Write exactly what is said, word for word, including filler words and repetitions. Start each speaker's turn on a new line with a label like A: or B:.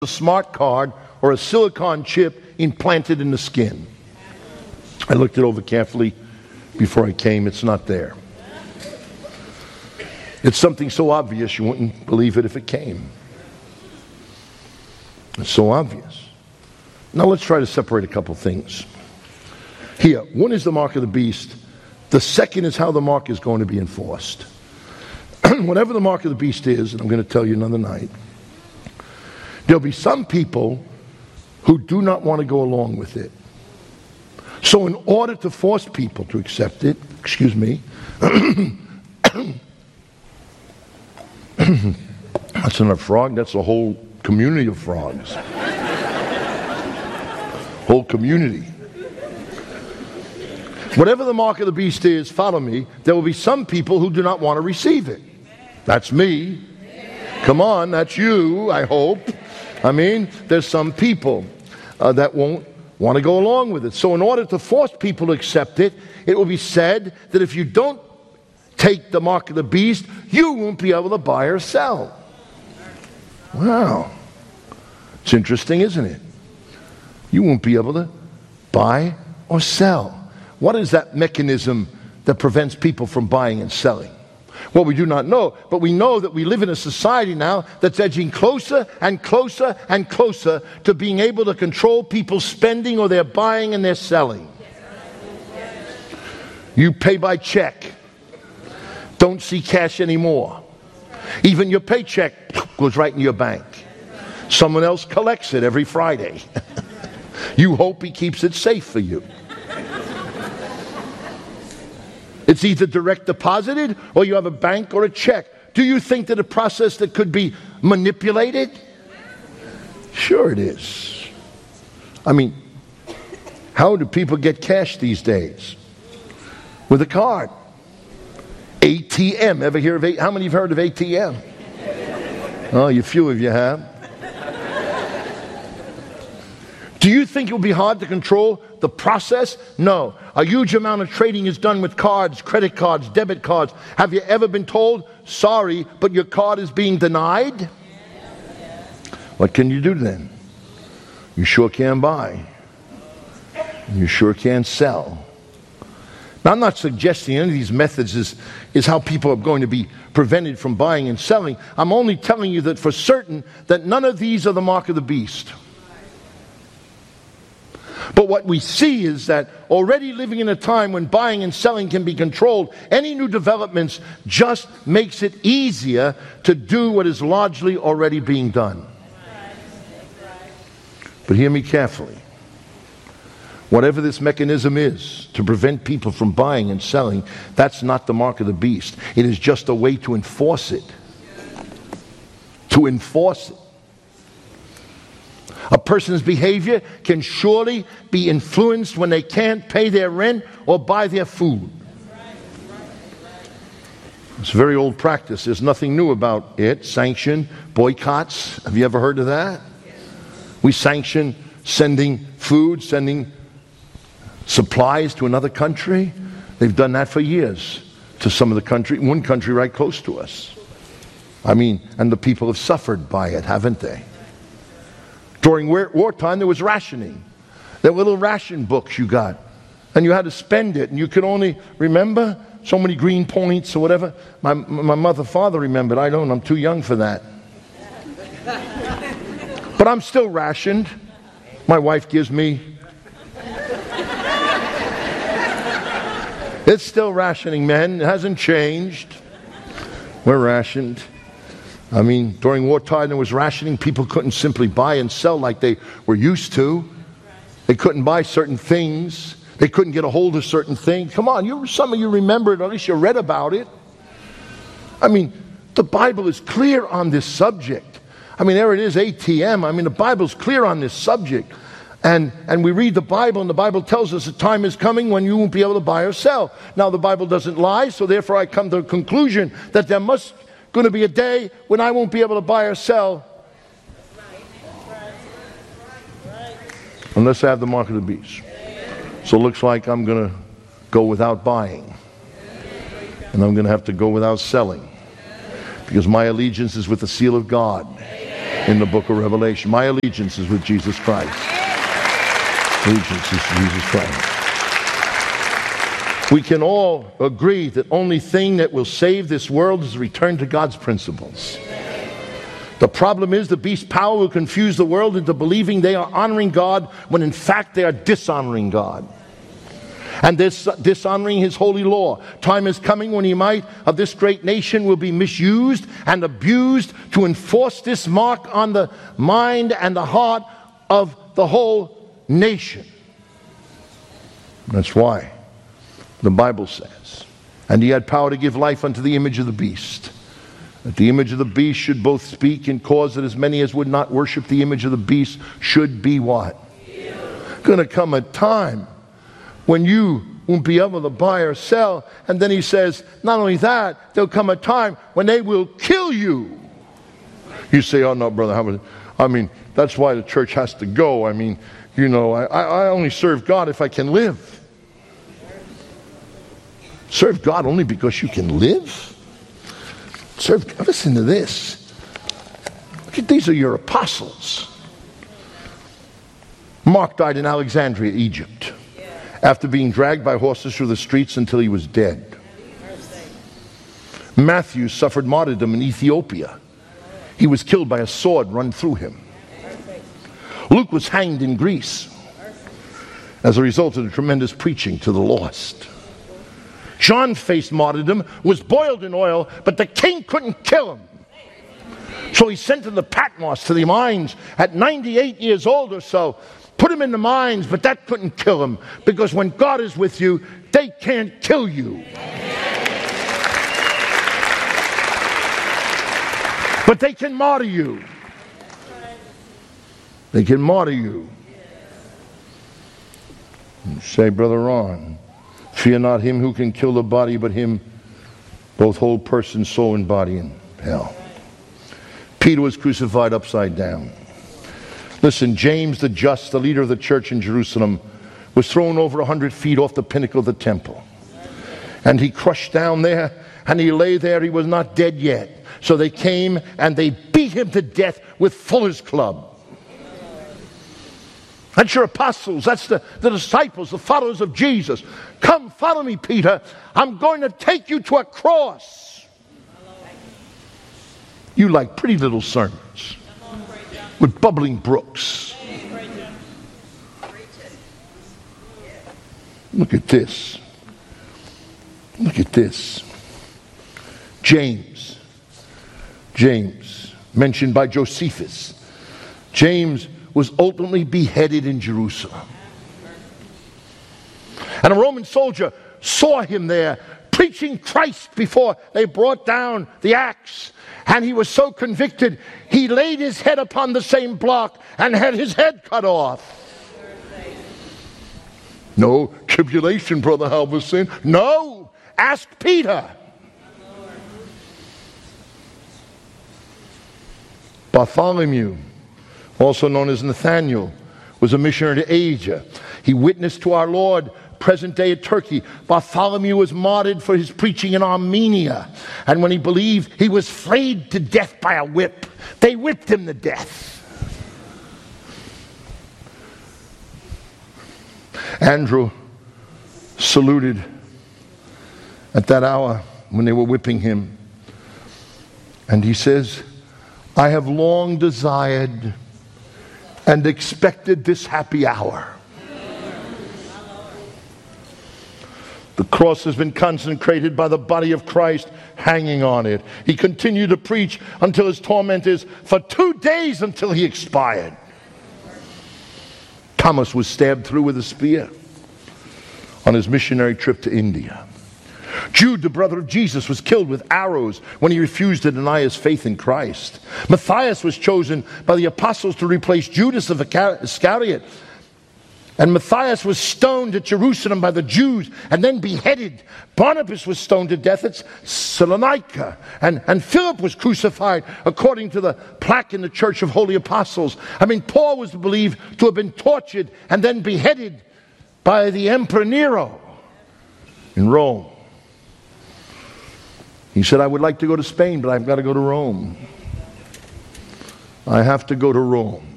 A: a smart card or a silicon chip implanted in the skin. I looked it over carefully before I came. It's not there. It's something so obvious you wouldn't believe it if it came. It's so obvious. Now let's try to separate a couple things. Here, one is the mark of the beast. The second is how the mark is going to be enforced. Whatever the mark of the beast is, and I'm going to tell you another night, there'll be some people who do not want to go along with it. So in order to force people to accept it, excuse me, that's not a frog, that's a whole community of frogs. Whole community. Whatever the mark of the beast is, follow me, there will be some people who do not want to receive it. That's me. Come on, that's you, I hope. I mean, there's some people uh, that won't want to go along with it. So in order to force people to accept it, it will be said that if you don't take the mark of the beast, you won't be able to buy or sell. Wow. It's interesting, isn't it? You won't be able to buy or sell. What is that mechanism that prevents people from buying and selling? Well, we do not know, but we know that we live in a society now that's edging closer and closer and closer to being able to control people's spending or their buying and their selling. You pay by check. Don't see cash anymore. Even your paycheck goes right in your bank. Someone else collects it every Friday. You hope he keeps it safe for you. It's either direct deposited or you have a bank or a check. Do you think that a process that could be manipulated? Sure it is. I mean, how do people get cash these days? With a card. A T M. Ever hear of A T M? How many have heard of A T M? Oh, you few of you have. Do you think it will be hard to control the process? No. A huge amount of trading is done with cards, credit cards, debit cards. Have you ever been told, sorry, but your card is being denied? What can you do then? You sure can buy. You sure can sell. Now, I'm not suggesting any of these methods is, is how people are going to be prevented from buying and selling. I'm only telling you that for certain that none of these are the mark of the beast. But what we see is that already living in a time when buying and selling can be controlled, any new developments just makes it easier to do what is largely already being done. But hear me carefully. Whatever this mechanism is to prevent people from buying and selling, that's not the mark of the beast. It is just a way to enforce it. To enforce it. A person's behavior can surely be influenced when they can't pay their rent or buy their food. It's a very old practice. There's nothing new about it. Sanction, boycotts. Have you ever heard of that? We sanction sending food, sending supplies to another country. They've done that for years to some of the country, one country right close to us. I mean, and the people have suffered by it, haven't they? During wartime, there was rationing. There were little ration books you got. And you had to spend it. And you could only, remember, so many green points or whatever. My, my mother, father remembered. I don't. I'm too young for that. But I'm still rationed. My wife gives me. It's still rationing, men. It hasn't changed. We're rationed. I mean, during wartime there was rationing. People couldn't simply buy and sell like they were used to. They couldn't buy certain things. They couldn't get a hold of certain things. Come on, you, some of you remember it, or at least you read about it. I mean, the Bible is clear on this subject. I mean, there it is, A T M. I mean, the Bible's clear on this subject. And, and we read the Bible, and the Bible tells us a time is coming when you won't be able to buy or sell. Now, the Bible doesn't lie, so therefore I come to the conclusion that there must going to be a day when I won't be able to buy or sell unless I have the mark of the beast. So it looks like I'm going to go without buying, and I'm going to have to go without selling, because my allegiance is with the seal of God. in the book of Revelation. My allegiance is with Jesus Christ. Allegiance is with Jesus Christ. We can all agree that the only thing that will save this world is a return to God's principles. The problem is the beast's power will confuse the world into believing they are honoring God when in fact they are dishonoring God. And this dishonoring his holy law. Time is coming when he might of this great nation will be misused and abused to enforce this mark on the mind and the heart of the whole nation. That's why the Bible says, and he had power to give life unto the image of the beast, that the image of the beast should both speak and cause that as many as would not worship the image of the beast should be what? Going to come a time when you won't be able to buy or sell. And then he says, not only that, there'll come a time when they will kill you. You say, oh no, brother, how about, I mean, that's why the church has to go. I mean, you know, I, I only serve God if I can live. Serve God only because you can live? Serve, listen to this. Look at, these are your apostles. Mark died in Alexandria, Egypt, after being dragged by horses through the streets until he was dead. Matthew suffered martyrdom in Ethiopia. He was killed by a sword run through him. Luke was hanged in Greece as a result of the tremendous preaching to the lost. John faced martyrdom, was boiled in oil, but the king couldn't kill him. So he sent him to Patmos, to the mines, at ninety-eight years old or so. Put him in the mines, but that couldn't kill him, because when God is with you, they can't kill you. But they can martyr you. They can martyr you. You say, Brother Ron, fear not him who can kill the body, but him both whole person, soul, and body in hell. Peter was crucified upside down. Listen, James the just, the leader of the church in Jerusalem, was thrown over a hundred feet off the pinnacle of the temple. And he crushed down there, and he lay there. He was not dead yet. So they came and they beat him to death with fuller's club. That's your apostles. That's the, the disciples, the followers of Jesus. Come, follow me, Peter. I'm going to take you to a cross. You like pretty little sermons with bubbling brooks. Look at this. Look at this. James. James, mentioned by Josephus. James was ultimately beheaded in Jerusalem. And a Roman soldier saw him there preaching Christ before they brought down the axe. And he was so convicted, he laid his head upon the same block and had his head cut off. No tribulation, Brother Halverson. No, ask Peter. Bartholomew, also known as Nathaniel, was a missionary to Asia. He witnessed to our Lord present day at Turkey. Bartholomew was martyred for his preaching in Armenia. And when he believed, he was flayed to death by a whip. They whipped him to death. Andrew saluted at that hour when they were whipping him. And he says, I have long desired and expected this happy hour. The cross has been consecrated by the body of Christ hanging on it. He continued to preach until his tormentors for two days until he expired. Thomas was stabbed through with a spear on his missionary trip to India. Jude, the brother of Jesus, was killed with arrows when he refused to deny his faith in Christ. Matthias was chosen by the apostles to replace Judas of Iscariot. And Matthias was stoned at Jerusalem by the Jews and then beheaded. Barnabas was stoned to death at Salonika. And, and Philip was crucified according to the plaque in the Church of Holy Apostles. I mean, Paul was believed to have been tortured and then beheaded by the Emperor Nero in Rome. He said, I would like to go to Spain, but I've got to go to Rome. I have to go to Rome.